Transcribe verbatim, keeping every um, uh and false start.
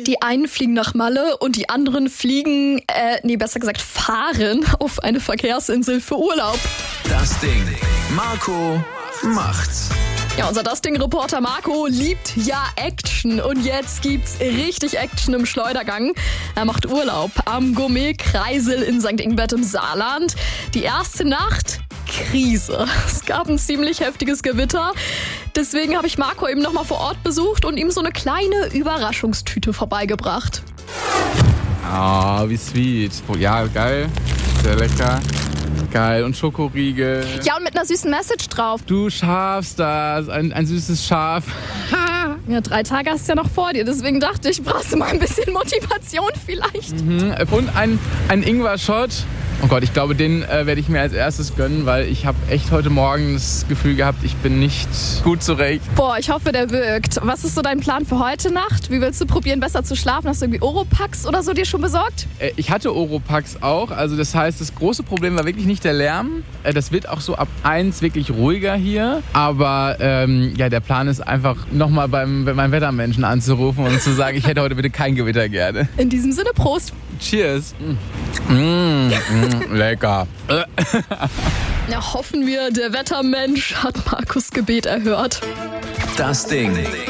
Die einen fliegen nach Malle und die anderen fliegen, äh, nee, besser gesagt fahren auf eine Verkehrsinsel für Urlaub. Das Ding. Marco macht's. Ja, unser Das Ding-Reporter Marco liebt ja Action und jetzt gibt's richtig Action im Schleudergang. Er macht Urlaub am Gourmet-Kreisel in Sankt Ingbert im Saarland. Die erste Nacht, Krise. Es gab ein ziemlich heftiges Gewitter. Deswegen habe ich Marco eben nochmal vor Ort besucht und ihm so eine kleine Überraschungstüte vorbeigebracht. Ah, oh, wie sweet. Oh, ja, geil. Sehr lecker. Geil. Und Schokoriegel. Ja, und mit einer süßen Message drauf. Du schaffst das. Ein, ein süßes Schaf. Ja, drei Tage hast du ja noch vor dir. Deswegen dachte ich, brauchst du mal ein bisschen Motivation vielleicht. Mhm. Und ein, ein Ingwer-Shot. Oh Gott, ich glaube, den äh, werde ich mir als erstes gönnen, weil ich habe echt heute Morgen das Gefühl gehabt, ich bin nicht gut zurecht. Boah, ich hoffe, der wirkt. Was ist so dein Plan für heute Nacht? Wie willst du probieren, besser zu schlafen? Hast du irgendwie Oropax oder so dir schon besorgt? Äh, ich hatte Oropax auch. Also das heißt, das große Problem war wirklich nicht der Lärm. Äh, das wird auch so ab eins wirklich ruhiger hier. Aber ähm, ja, der Plan ist einfach, nochmal beim, bei meinem Wettermenschen anzurufen und zu sagen, ich hätte heute bitte kein Gewitter gerne. In diesem Sinne, Prost. Cheers. Mm. Mm, mm, lecker. Ja, hoffen wir, der Wettermensch hat Markus Gebet erhört. Das Ding.